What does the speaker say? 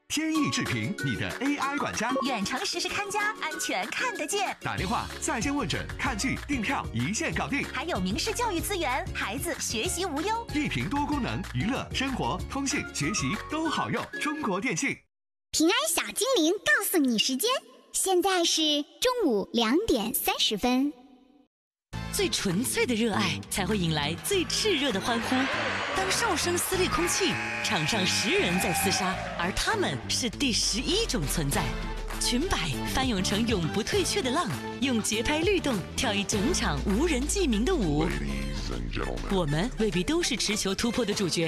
天翼智评，你的 AI 管家， 远程实时看家，安全看得见。 打电话在线问诊，看剧订票一键搞定。 还有明视教育资源，孩子学习无忧。 一屏多功能，娱乐、生活、通信、学习都好用。中国电信。 平安小精灵告诉你时间，现在是中午2点30分。 最纯粹的热爱才会引来最炽热的欢呼。当哨声撕裂空气，场上10人在厮杀，而他们是第11种存在。裙摆翻涌成永不退却的浪，用节拍律动跳一整场无人记名的舞。我们未必都是持球突破的主角，